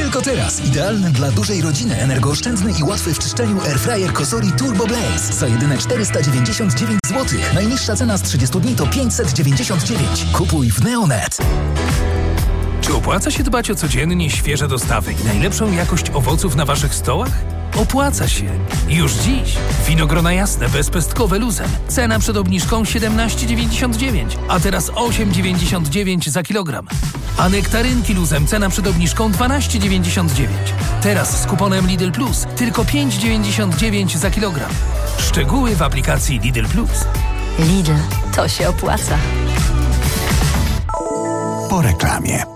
Tylko teraz. Idealny dla dużej rodziny, energooszczędny i łatwy w czyszczeniu airfryer Cosori Turbo Blaze. Za jedyne 499 zł. Najniższa cena z 30 dni to 599. Kupuj w Neonet. Czy opłaca się dbać o codziennie świeże dostawy i najlepszą jakość owoców na waszych stołach? Opłaca się. Już dziś. Winogrona jasne, bezpestkowe luzem. Cena przed obniżką 17,99, a teraz 8,99 za kilogram. A nektarynki luzem, cena przed obniżką 12,99. Teraz z kuponem Lidl Plus tylko 5,99 za kilogram. Szczegóły w aplikacji Lidl Plus. Lidl, to się opłaca. Po reklamie.